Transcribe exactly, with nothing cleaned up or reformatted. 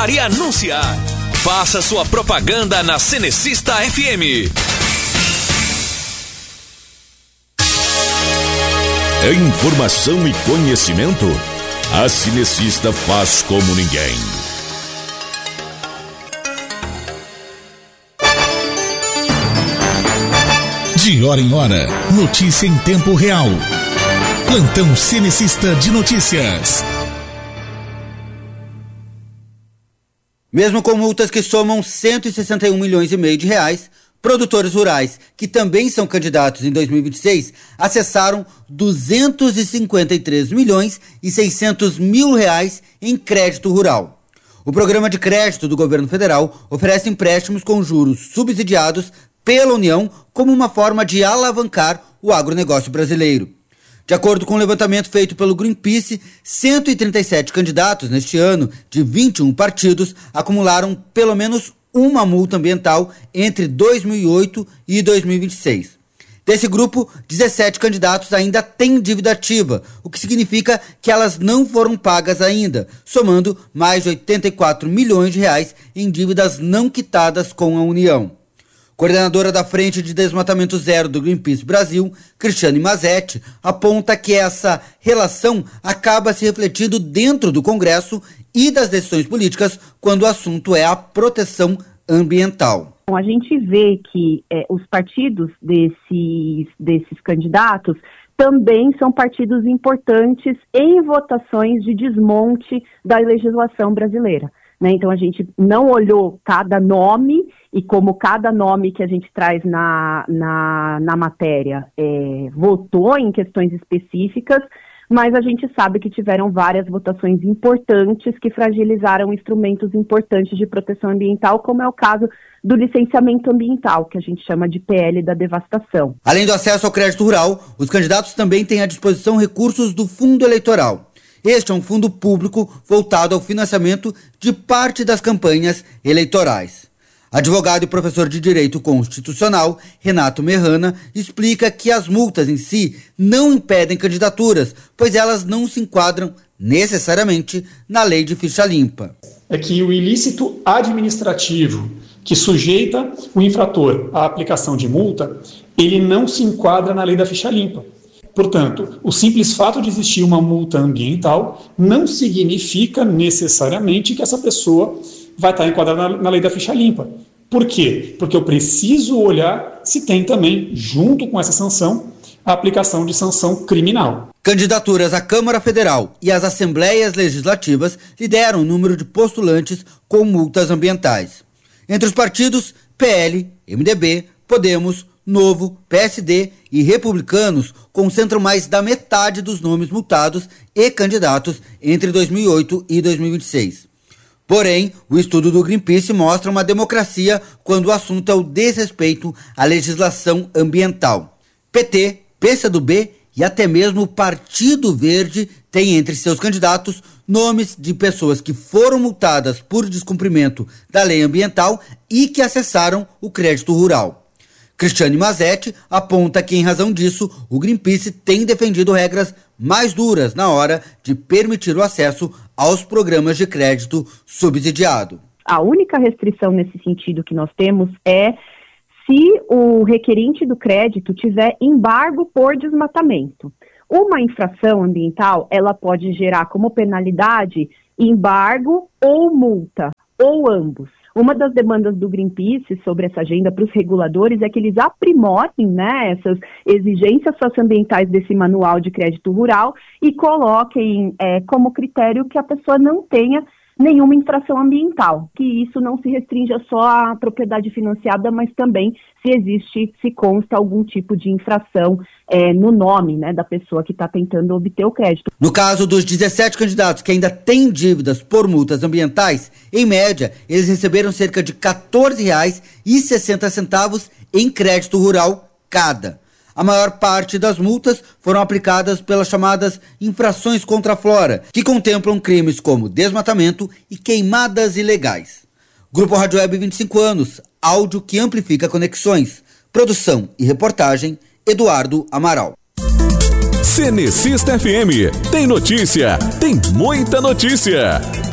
falar e anunciar. Faça sua propaganda na Cenecista F M. É informação e conhecimento? A Cenecista faz como ninguém. De hora em hora, notícia em tempo real. Plantão Cenecista de Notícias. Mesmo com multas que somam cento e sessenta e um milhões e meio de reais, produtores rurais, que também são candidatos em dois mil e vinte e seis, acessaram duzentos e cinquenta e três milhões e seiscentos mil reais em crédito rural. O programa de crédito do governo federal oferece empréstimos com juros subsidiados pela União como uma forma de alavancar o agronegócio brasileiro. De acordo com o levantamento feito pelo Greenpeace, cento e trinta e sete candidatos neste ano, de vinte e um partidos, acumularam pelo menos uma multa ambiental entre dois mil e oito e dois mil e vinte e seis. Desse grupo, dezessete candidatos ainda têm dívida ativa, o que significa que elas não foram pagas ainda, somando mais de oitenta e quatro milhões de reais em dívidas não quitadas com a União. Coordenadora da Frente de Desmatamento Zero do Greenpeace Brasil, Cristiane Mazetti, aponta que essa relação acaba se refletindo dentro do Congresso e das decisões políticas quando o assunto é a proteção ambiental. A gente vê que é, os partidos desses, desses candidatos também são partidos importantes em votações de desmonte da legislação brasileira. Né? Então a gente não olhou cada nome e como cada nome que a gente traz na, na, na matéria é, votou em questões específicas, mas a gente sabe que tiveram várias votações importantes que fragilizaram instrumentos importantes de proteção ambiental, como é o caso do licenciamento ambiental, que a gente chama de P L da devastação. Além do acesso ao crédito rural, os candidatos também têm à disposição recursos do fundo eleitoral. Este é um fundo público voltado ao financiamento de parte das campanhas eleitorais. Advogado e professor de Direito Constitucional, Renato Merrana, explica que as multas em si não impedem candidaturas, pois elas não se enquadram necessariamente na lei de ficha limpa. É que o ilícito administrativo que sujeita o infrator à aplicação de multa, ele não se enquadra na lei da ficha limpa. Portanto, o simples fato de existir uma multa ambiental não significa necessariamente que essa pessoa vai estar enquadrada na, na lei da ficha limpa. Por quê? Porque eu preciso olhar se tem também, junto com essa sanção, a aplicação de sanção criminal. Candidaturas à Câmara Federal e às Assembleias Legislativas lideram o número de postulantes com multas ambientais. Entre os partidos, P L, M D B, Podemos, Novo, P S D e Republicanos concentram mais da metade dos nomes multados e candidatos entre dois mil e oito e dois mil e vinte e seis. Porém, o estudo do Greenpeace mostra uma democracia quando o assunto é o desrespeito à legislação ambiental. P T, P C do B e até mesmo o Partido Verde têm entre seus candidatos nomes de pessoas que foram multadas por descumprimento da lei ambiental e que acessaram o crédito rural. Cristiane Mazetti aponta que, em razão disso, o Greenpeace tem defendido regras mais duras na hora de permitir o acesso aos programas de crédito subsidiado. A única restrição nesse sentido que nós temos é se o requerente do crédito tiver embargo por desmatamento. Uma infração ambiental, ela pode gerar como penalidade embargo ou multa, ou ambos. Uma das demandas do Greenpeace sobre essa agenda para os reguladores é que eles aprimorem, né, essas exigências socioambientais desse manual de crédito rural e coloquem é, como critério que a pessoa não tenha nenhuma infração ambiental, que isso não se restrinja só à propriedade financiada, mas também se existe, se consta algum tipo de infração é, no nome, né, da pessoa que está tentando obter o crédito. No caso dos dezessete candidatos que ainda têm dívidas por multas ambientais, em média, eles receberam cerca de quatorze reais e sessenta centavos em crédito rural cada. A maior parte das multas foram aplicadas pelas chamadas infrações contra a flora, que contemplam crimes como desmatamento e queimadas ilegais. Grupo Rádio Web vinte e cinco anos, áudio que amplifica conexões. Produção e reportagem, Eduardo Amaral. Cenecista F M, tem notícia, tem muita notícia.